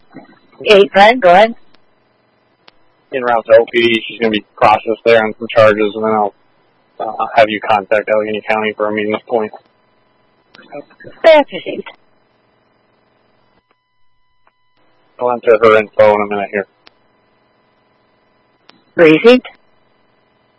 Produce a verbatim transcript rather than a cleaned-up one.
eight five, go ahead. En route to O P D, she's going to be processed there on some charges, and then I'll uh, have you contact Allegheny County for a meeting at this point. That's received. I'll enter her info in a minute here. Received.